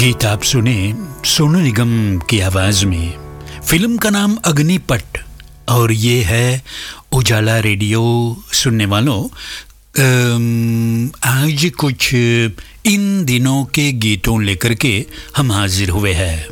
गीत आप सुने सोनू निगम की आवाज में। फिल्म का नाम अग्निपथ और ये है उजाला रेडियो सुनने वालों। आज कुछ इन दिनों के गीतों लेकर के हम हाजिर हुए हैं।